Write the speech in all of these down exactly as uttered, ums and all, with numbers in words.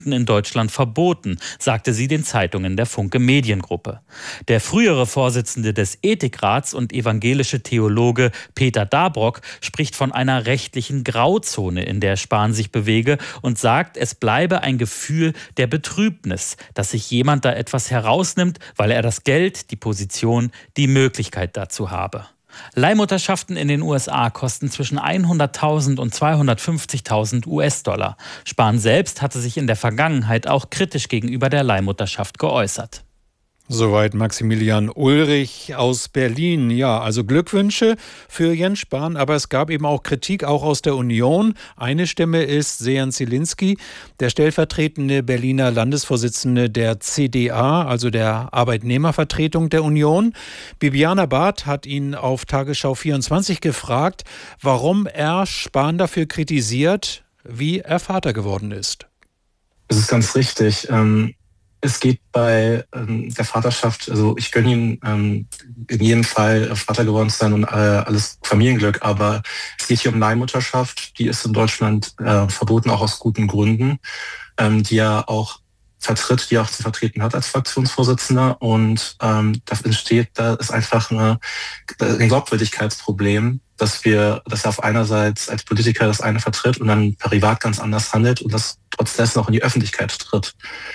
in Deutschland verboten, sagte sie den Zeitungen der Funke Mediengruppe. Der frühere Vorsitzende des Ethikrats und evangelische Theologe Peter Dabrock spricht von einer rechtlichen Grauzone, in der Spahn sich bewege, und sagt, es bleibe ein Gefühl der Betrübnis, dass sich jemand da etwas herausnimmt, weil er das Geld, die Position, die Möglichkeit dazu habe. Leihmutterschaften in den U S A kosten zwischen hunderttausend und zweihundertfünfzigtausend U S-Dollar. Spahn selbst hatte sich in der Vergangenheit auch kritisch gegenüber der Leihmutterschaft geäußert. Soweit Maximilian Ulrich aus Berlin. Ja, also Glückwünsche für Jens Spahn, aber es gab eben auch Kritik, auch aus der Union. Eine Stimme ist Sejan Zieliński, der stellvertretende Berliner Landesvorsitzende der C D A, also der Arbeitnehmervertretung der Union. Bibiana Barth hat ihn auf Tagesschau vierundzwanzig gefragt, warum er Spahn dafür kritisiert, wie er Vater geworden ist. Das ist ganz richtig. Ähm Es geht bei ähm, der Vaterschaft, also ich gönne ihm ähm, in jedem Fall Vater geworden zu sein und äh, alles Familienglück, aber es geht hier um Leihmutterschaft, die ist in Deutschland äh, verboten, auch aus guten Gründen, ähm, die er auch vertritt, die er auch zu vertreten hat als Fraktionsvorsitzender, und ähm, das entsteht, da ist einfach eine, ein Glaubwürdigkeitsproblem, dass wir, dass er auf einerseits als Politiker das eine vertritt und dann privat ganz anders handelt und das trotz dessen auch in die Öffentlichkeit tritt.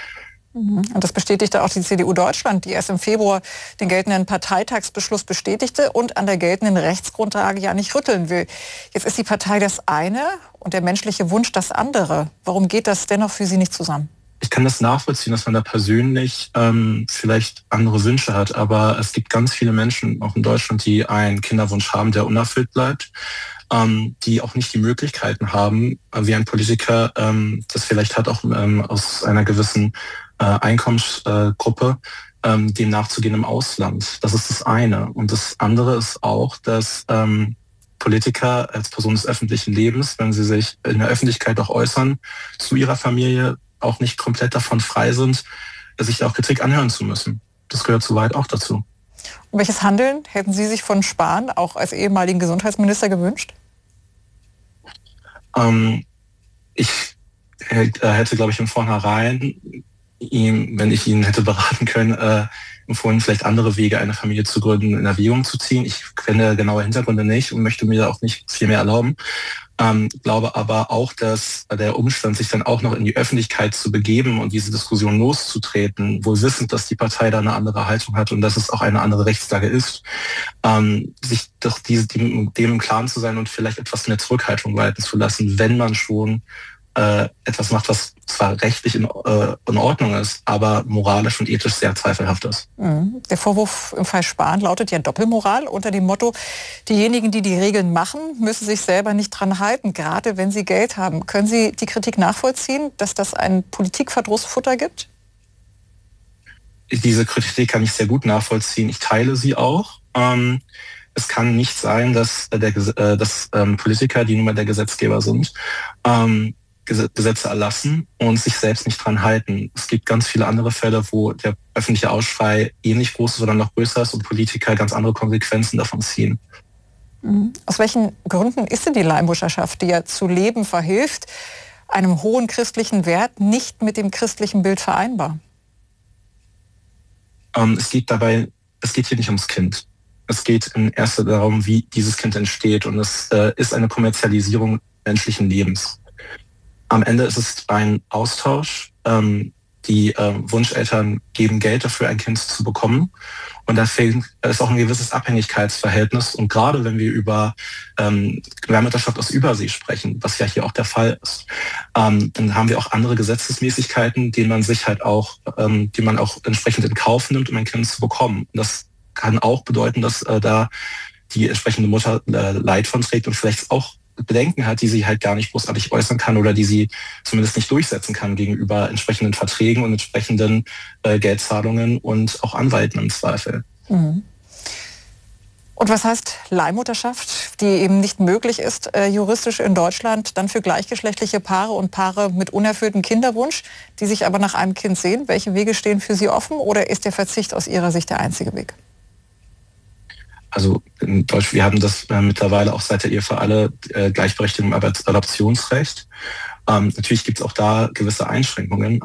Und das bestätigte auch die C D U Deutschland, die erst im Februar den geltenden Parteitagsbeschluss bestätigte und an der geltenden Rechtsgrundlage ja nicht rütteln will. Jetzt ist die Partei das eine und der menschliche Wunsch das andere. Warum geht das dennoch für Sie nicht zusammen? Ich kann das nachvollziehen, dass man da persönlich ähm, vielleicht andere Wünsche hat, aber es gibt ganz viele Menschen, auch in Deutschland, die einen Kinderwunsch haben, der unerfüllt bleibt, ähm, die auch nicht die Möglichkeiten haben, wie ein Politiker ähm, das vielleicht hat, auch ähm, aus einer gewissen äh, Einkommensgruppe, ähm, dem nachzugehen im Ausland. Das ist das eine. Und das andere ist auch, dass ähm, Politiker als Person des öffentlichen Lebens, wenn sie sich in der Öffentlichkeit auch äußern, zu ihrer Familie auch nicht komplett davon frei sind, sich auch Kritik anhören zu müssen. Das gehört soweit auch dazu. Und welches Handeln hätten Sie sich von Spahn auch als ehemaligen Gesundheitsminister gewünscht? Ähm, ich hätte, glaube ich, im Vornherein ihm, wenn ich ihn hätte beraten können, äh, empfohlen, vielleicht andere Wege, eine Familie zu gründen, in Erwägung zu ziehen. Ich kenne genaue Hintergründe nicht und möchte mir da auch nicht viel mehr erlauben. Ähm, glaube aber auch, dass der Umstand, sich dann auch noch in die Öffentlichkeit zu begeben und diese Diskussion loszutreten, wohl wissend, dass die Partei da eine andere Haltung hat und dass es auch eine andere Rechtslage ist, ähm, sich doch diese, dem, dem im Klaren zu sein und vielleicht etwas mehr Zurückhaltung walten zu lassen, wenn man schon äh, etwas macht, was zwar rechtlich in, äh, in Ordnung ist, aber moralisch und ethisch sehr zweifelhaft ist. Der Vorwurf im Fall Spahn lautet ja Doppelmoral unter dem Motto, diejenigen, die die Regeln machen, müssen sich selber nicht dran halten, gerade wenn sie Geld haben. Können Sie die Kritik nachvollziehen, dass das ein Politikverdrussfutter gibt? Diese Kritik kann ich sehr gut nachvollziehen. Ich teile sie auch. Ähm, es kann nicht sein, dass, der, äh, dass ähm, Politiker, die nun mal der Gesetzgeber sind, ähm, Gesetze erlassen und sich selbst nicht dran halten. Es gibt ganz viele andere Fälle, wo der öffentliche Ausschrei ähnlich groß ist oder noch größer ist und Politiker ganz andere Konsequenzen davon ziehen. Aus welchen Gründen ist denn die Leihmutterschaft, die ja zu leben verhilft, einem hohen christlichen Wert, nicht mit dem christlichen Bild vereinbar? Ähm, es geht dabei, es geht hier nicht ums Kind. Es geht in erster Linie darum, wie dieses Kind entsteht, und es äh, ist eine Kommerzialisierung menschlichen Lebens. Am Ende ist es ein Austausch. Ähm, die äh, Wunscheltern geben Geld dafür, ein Kind zu bekommen. Und da ist auch ein gewisses Abhängigkeitsverhältnis. Und gerade wenn wir über ähm, Leihmutterschaft aus Übersee sprechen, was ja hier auch der Fall ist, ähm, dann haben wir auch andere Gesetzesmäßigkeiten, die man sich halt auch, ähm, die man auch entsprechend in Kauf nimmt, um ein Kind zu bekommen. Und das kann auch bedeuten, dass äh, da die entsprechende Mutter äh, Leid von trägt und vielleicht auch Bedenken hat, die sie halt gar nicht großartig äußern kann oder die sie zumindest nicht durchsetzen kann gegenüber entsprechenden Verträgen und entsprechenden äh, Geldzahlungen und auch Anwälten im Zweifel. Mhm. Und was heißt Leihmutterschaft, die eben nicht möglich ist, äh, juristisch in Deutschland, dann für gleichgeschlechtliche Paare und Paare mit unerfülltem Kinderwunsch, die sich aber nach einem Kind sehen? Welche Wege stehen für Sie offen oder ist der Verzicht aus Ihrer Sicht der einzige Weg? Also in Deutschland, wir haben das äh, mittlerweile auch seit der Ehe für alle äh, Gleichberechtigung im Adoptionsrecht. Ähm, natürlich gibt es auch da gewisse Einschränkungen.